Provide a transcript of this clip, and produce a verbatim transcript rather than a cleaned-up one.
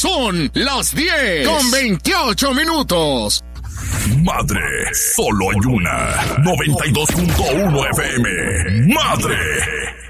Son las diez con veintiocho minutos. Madre, solo hay una. noventa y dos punto uno F M. Madre.